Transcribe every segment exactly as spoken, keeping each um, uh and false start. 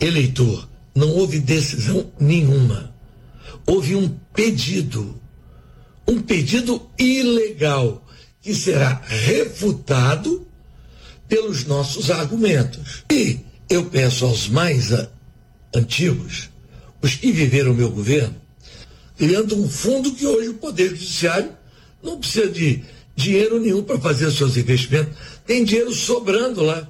eleitor, não houve decisão nenhuma. Houve um pedido, um pedido ilegal, que será refutado pelos nossos argumentos. E eu peço aos mais a, antigos, os que viveram o meu governo, criando um fundo que hoje o Poder Judiciário não precisa de dinheiro nenhum para fazer seus investimentos, tem dinheiro sobrando lá.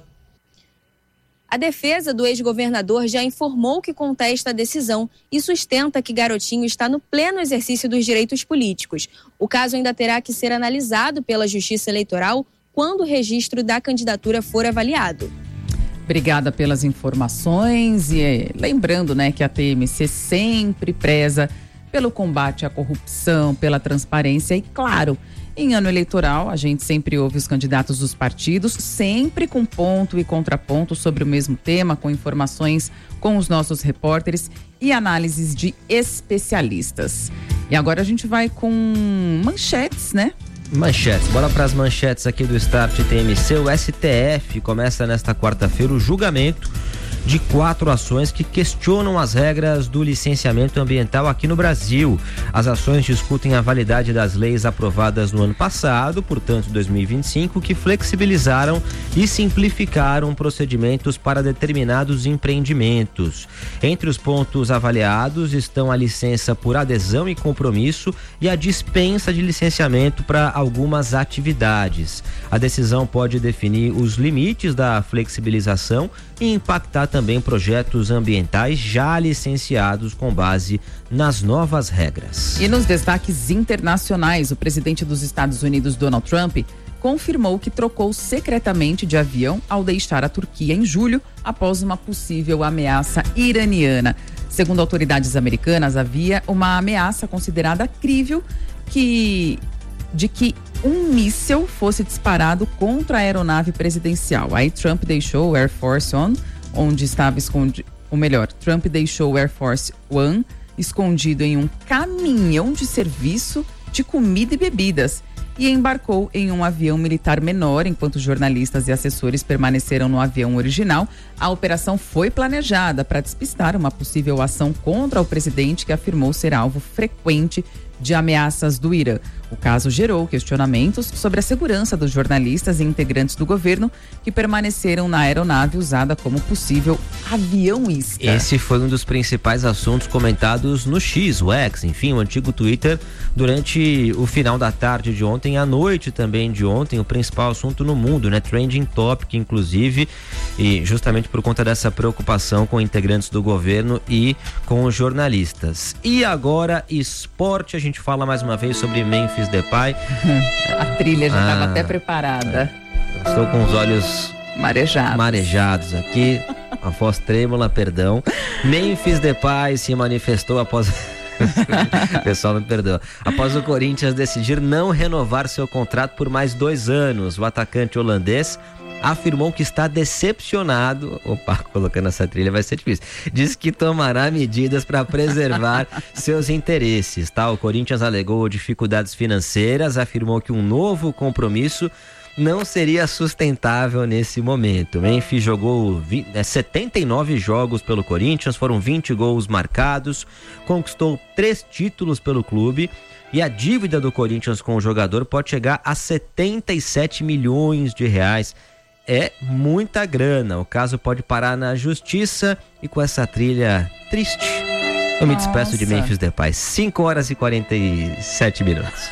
A defesa do ex-governador já informou que contesta a decisão e sustenta que Garotinho está no pleno exercício dos direitos políticos. O caso ainda terá que ser analisado pela Justiça Eleitoral quando o registro da candidatura for avaliado. Obrigada pelas informações e lembrando, né, que a T M C sempre preza pelo combate à corrupção, pela transparência e, claro, em ano eleitoral, a gente sempre ouve os candidatos dos partidos, sempre com ponto e contraponto sobre o mesmo tema, com informações com os nossos repórteres e análises de especialistas. E agora a gente vai com manchetes, né? Manchetes, bora para as manchetes aqui do Start T M C. O S T F começa nesta quarta-feira o julgamento de quatro ações que questionam as regras do licenciamento ambiental aqui no Brasil. As ações discutem a validade das leis aprovadas no ano passado, portanto dois mil e vinte e cinco, que flexibilizaram e simplificaram procedimentos para determinados empreendimentos. Entre os pontos avaliados estão a licença por adesão e compromisso e a dispensa de licenciamento para algumas atividades. A decisão pode definir os limites da flexibilização e impactar também projetos ambientais já licenciados com base nas novas regras. E nos destaques internacionais, o presidente dos Estados Unidos, Donald Trump, confirmou que trocou secretamente de avião ao deixar a Turquia em julho, após uma possível ameaça iraniana. Segundo autoridades americanas, havia uma ameaça considerada crível que, de que um míssil fosse disparado contra a aeronave presidencial. Aí Trump deixou o Air Force One, onde estava escondido, ou melhor, Trump deixou o Air Force One escondido em um caminhão de serviço de comida e bebidas e embarcou em um avião militar menor, enquanto jornalistas e assessores permaneceram no avião original. A operação foi planejada para despistar uma possível ação contra o presidente, que afirmou ser alvo frequente de ameaças do Irã. O caso gerou questionamentos sobre a segurança dos jornalistas e integrantes do governo que permaneceram na aeronave usada como possível avião isca. Esse foi um dos principais assuntos comentados no X, o X, enfim, o antigo Twitter, durante o final da tarde de ontem, à noite também de ontem, o principal assunto no mundo, né? Trending topic, inclusive, e justamente por conta dessa preocupação com integrantes do governo e com os jornalistas. E agora, esporte, a gente fala mais uma vez sobre Memphis Depay. A trilha já estava ah, até preparada. Estou com os olhos marejados, marejados aqui, a voz trêmula, perdão. Memphis Depay se manifestou após... O pessoal não perdoa. Após o Corinthians decidir não renovar seu contrato por mais dois anos, o atacante holandês afirmou que está decepcionado. Opa, colocando essa trilha vai ser difícil. Diz que tomará medidas para preservar seus interesses, tá? O Corinthians alegou dificuldades financeiras, afirmou que um novo compromisso não seria sustentável nesse momento. Memphis jogou setenta e nove jogos pelo Corinthians, foram vinte gols marcados, conquistou três títulos pelo clube e a dívida do Corinthians com o jogador pode chegar a setenta e sete milhões de reais. É muita grana. O caso pode parar na justiça e com essa trilha triste, eu me Nossa. despeço de Memphis Depay. cinco horas e quarenta e sete minutos.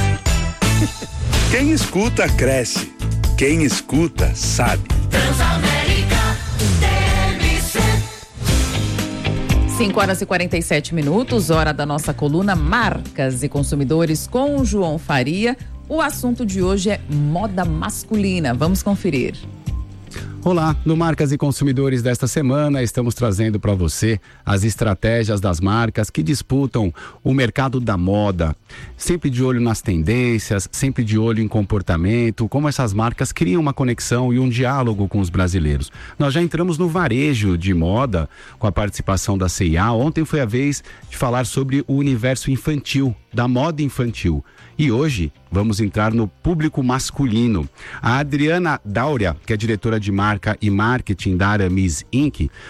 Quem escuta, cresce. Quem escuta, sabe. Transamérica T M C. cinco horas e quarenta e sete minutos, hora da nossa coluna Marcas e Consumidores com o João Faria. O assunto de hoje é moda masculina. Vamos conferir. Olá, no Marcas e Consumidores desta semana estamos trazendo para você as estratégias das marcas que disputam o mercado da moda, sempre de olho nas tendências, sempre de olho em comportamento, como essas marcas criam uma conexão e um diálogo com os brasileiros. Nós já entramos no varejo de moda com a participação da C e A. Ontem foi a vez de falar sobre o universo infantil, da moda infantil. E hoje vamos entrar no público masculino. A Adriana Dáurea, que é diretora de marca e marketing da Aramis Incorporated,